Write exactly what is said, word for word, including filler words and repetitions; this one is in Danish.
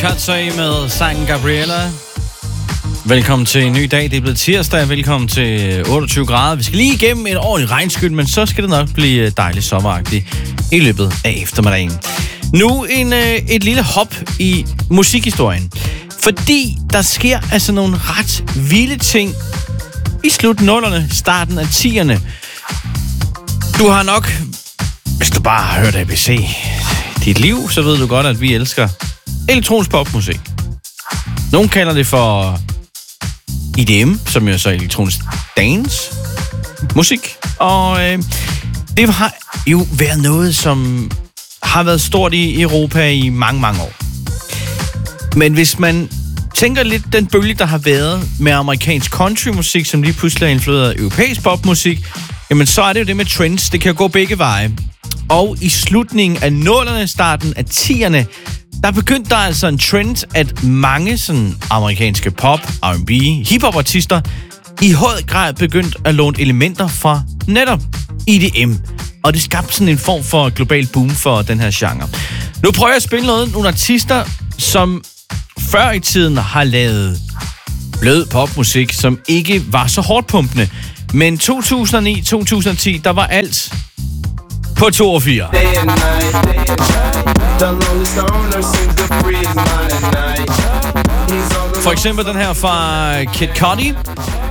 Katze med sangen Gabriella. Velkommen til en ny dag. Det er blevet tirsdag. Velkommen til otteogtyve grader. Vi skal lige igennem et ordentligt regnskyld, men så skal det nok blive dejligt sommeragtigt i løbet af eftermiddagen. Nu en, et lille hop i musikhistorien. Fordi der sker altså nogle ret vilde ting i slut nullerne, starten af tierne. Du har nok, hvis du bare har hørt A B C dit liv, så ved du godt, at vi elsker elektronisk popmusik. Nogle kalder det for E D M, som jo så er elektronisk dance musik. Og øh, det har jo været noget, som har været stort i Europa i mange, mange år. Men hvis man tænker lidt den bølge, der har været med amerikansk countrymusik, som lige pludselig har influeret europæisk popmusik, jamen så er det jo det med trends. Det kan gå begge veje. Og i slutningen af nullerne, starten af tierne, der begyndte der altså en trend, at mange sådan amerikanske pop, R and B, hiphop-artister i høj grad begyndte at låne elementer fra netop E D M. Og det skabte sådan en form for global boom for den her genre. Nu prøver jeg at spille noget, nogle artister, som før i tiden har lavet blød popmusik, som ikke var så hårdt pumpende. Men to tusind og ni til to tusind og ti, der var alt på to og fire. For eksempel den her fra Kid Cudi,